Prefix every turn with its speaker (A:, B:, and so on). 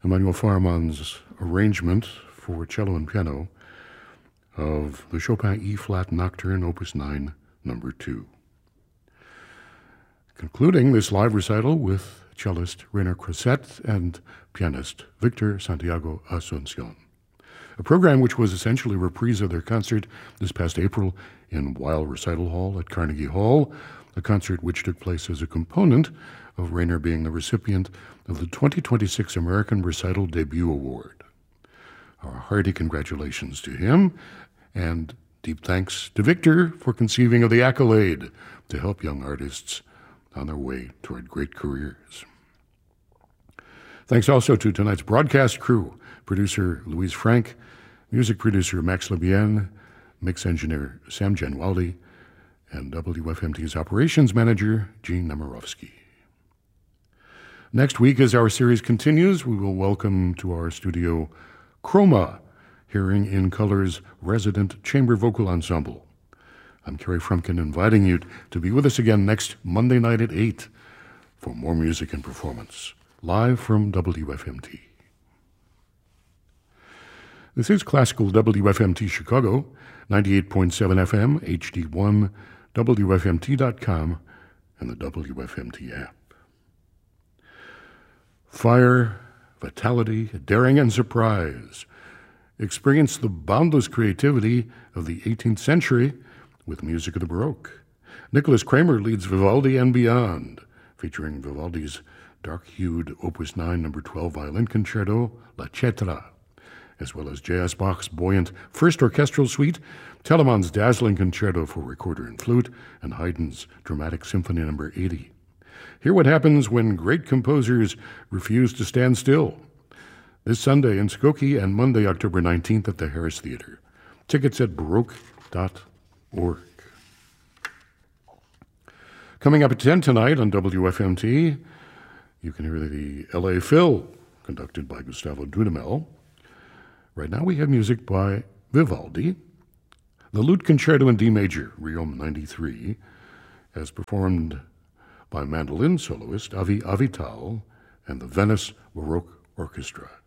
A: Emanuel Farman's arrangement for cello and piano of the Chopin E-flat Nocturne, Opus 9, number 2. Concluding this live recital with cellist Rainer Crosset and pianist Victor Santiago Asuncion. A program which was essentially a reprise of their concert this past April in Weil Recital Hall at Carnegie Hall, a concert which took place as a component of Rainer being the recipient of the 2026 American Recital Debut Award. Our hearty congratulations to him, and deep thanks to Victor for conceiving of the accolade to help young artists on their way toward great careers. Thanks also to tonight's broadcast crew, producer Louise Frank, music producer Max Lebienne, mix engineer Sam Genwaldi, and WFMT's operations manager Gene Nemirovsky. Next week, as our series continues, we will welcome to our studio Chroma, Hearing in Color's resident chamber vocal ensemble. I'm Kerry Frumkin, inviting you to be with us again next Monday night at 8 for more music and performance, live from WFMT. This is Classical WFMT Chicago, 98.7 FM, HD1, WFMT.com, and the WFMT app. Fire, vitality, daring, and surprise. Experience the boundless creativity of the 18th century with music of the Baroque. Nicholas Kramer leads Vivaldi and Beyond, featuring Vivaldi's dark-hued Opus 9 No. 12 violin concerto, La Cetra, as well as J.S. Bach's buoyant First Orchestral Suite, Telemann's dazzling concerto for recorder and flute, and Haydn's dramatic Symphony No. 80. Hear what happens when great composers refuse to stand still. This Sunday in Skokie and Monday, October 19th at the Harris Theater. Tickets at baroque.org. Coming up at 10 tonight on WFMT, you can hear the L.A. Phil, conducted by Gustavo Dudamel. Right now we have music by Vivaldi, the Lute Concerto in D Major, Riom 93, as performed by mandolin soloist Avi Avital and the Venice Baroque Orchestra.